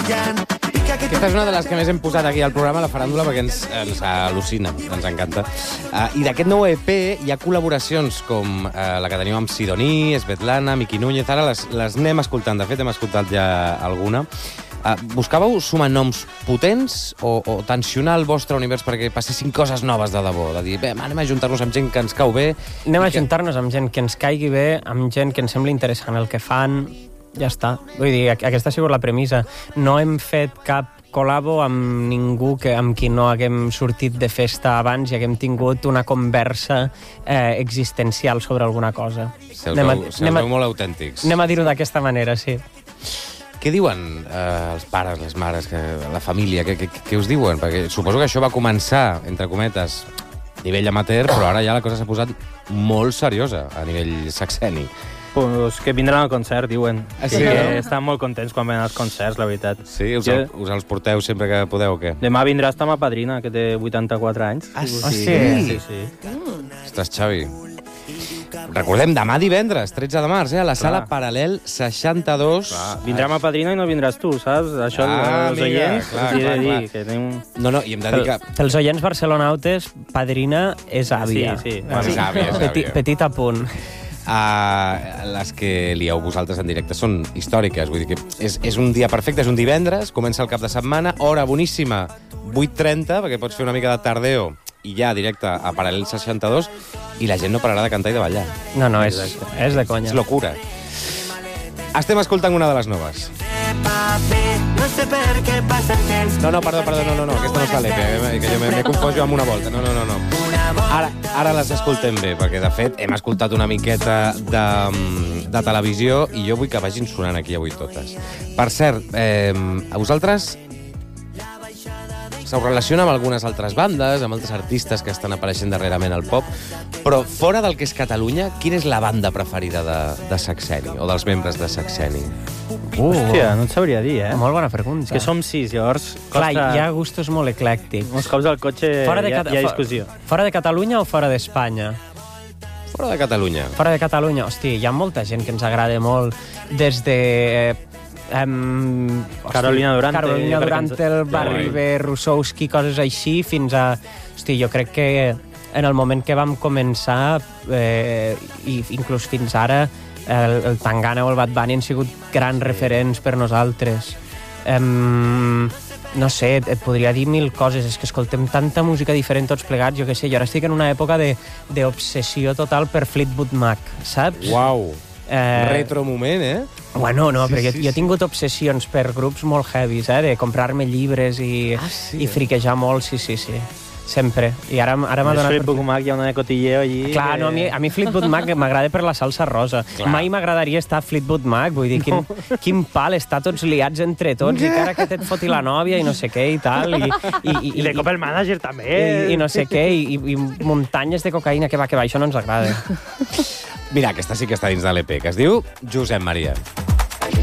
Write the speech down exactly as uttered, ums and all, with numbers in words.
Aquesta és una de les que més hem posat aquí al programa, la faràndula, perquè ens, ens al·lucina, ens encanta. Uh, I d'aquest nou E P hi ha col·laboracions com uh, la que teniu amb Sidoní, Svetlana, Miqui Núñez, ara les, les anem escoltant, de fet hem escoltat ja alguna. Uh, buscàveu sumar noms potents o, o tensionar el vostre univers perquè passessin coses noves de debò? De dir, bé, anem a ajuntar-nos amb gent que ens cau bé... Anem a ajuntar-nos amb gent que ens caigui bé, amb gent que ens sembli interessant el que fan... Ja està. Vull dir, aquesta ha sigut la premissa. No hem fet cap col·labo amb ningú que, amb qui no haguem sortit de festa abans i haguem tingut una conversa eh, existencial sobre alguna cosa. Se'ls veu, se veu molt autèntics. Anem a dir-ho d'aquesta manera, sí. Què diuen eh, els pares, les mares, que, la família? Què, què, què us diuen? Perquè suposo que això va començar, entre cometes, a nivell amateur, però ara ja la cosa s'ha posat molt seriosa a nivell saxeni. Pues que vindran al concert, diuen. Ah, sí, que no? estan molt contents quan venen als concerts, la veritat. Sí? Us, el, us els porteu sempre que podeu o què? Demà vindrà esta ma padrina, que té vuitanta-quatre anys. Ah, sí? Sí, sí. Ostres, Xavi. Recordem, demà divendres, tretze de març, eh, a la Clar. sala Paral·lel seixanta-dos. Clar. Vindrà ma padrina i no vindràs tu, saps? Això Ah, els amiga, oients clar, els he de clar, dir. clar. Que tenim... No, no, i hem de dir que... Pels oients barcelonautes, padrina és àvia. Sí, sí. Bueno, és àvia, és Petit, àvia. petit apunt. Uh, les que lieu vosaltres en directe són històriques, vull dir que és, és un dia perfecte, és un divendres, comença el cap de setmana, hora boníssima, vuit trenta, perquè pots fer una mica de tardeo i ja directe a Paral·lel seixanta-dos, i la gent no pararà de cantar i de ballar. No, no, és, és de conya. És locura. Estem escoltant una de les noves. No, no, perdó, perdó, no, no, no, aquesta no és la l'E P, que jo m'he confós jo amb una volta. No, no, no, no. Ara, ara les escoltem bé, perquè, de fet, hem escoltat una miqueta de, de televisió i jo vull que vagin sonant aquí avui totes. Per cert, eh, a vosaltres s'ho relaciona amb algunes altres bandes, amb altres artistes que estan apareixent darrerament al pop, però fora del que és Catalunya, quina és la banda preferida de, de Saxeni, o dels membres de Saxeni? Uh, Hòstia, no et sabria dir, eh? Molt bona pregunta. És que som sis, llavors... Clar, costa... hi ha gustos molt eclèctics. Uns cops al cotxe Fora de hi, ha, Cata- hi ha fo- discussió. Fora de Catalunya o fora d'Espanya? Fora de Catalunya. Fora de Catalunya, hosti, hi ha molta gent que ens agrada molt, des de... Um, Carolina Durante. Carolina Durante, el Barri Guai. B, Rusowski, coses així, fins a... Hosti, jo crec que en el moment que vam començar, eh, i inclús fins ara, el, el Tangana o el Bad Bunny han sigut grans referents per nosaltres. Um, no sé, et, et podria dir mil coses, és que escoltem tanta música diferent tots plegats, jo què sé, jo ara estic en una època de- d'obsessió total per Fleetwood Mac, saps? Uau! Eh, Retro moment, eh? Bueno, no, Sí, perquè sí, jo he sí. tingut obsessions per grups molt heavies, eh, de comprar-me llibres i, Ah, sí, i eh? friquejar molt, sí, sí, sí. Sempre. I ara, ara m'ha Més donat... Fleetwood Mac, hi ha una de cotilleo allí... Clar, que- no, a mi, a mi Fleetwood Mac m'agrada per la salsa rosa. Clar. Mai m'agradaria estar a Fleetwood Mac, vull dir, quin, quin pal, estar tots liats entre tots, i que ara que et foti la nòvia i no sé què i tal, i, i, i, I de cop el mànager també. i, i no sé què, i, i muntanyes de cocaïna, que va, que va, això no ens agrada. Mira, aquesta sí que està dins de l'E P, que es diu Josep Maria.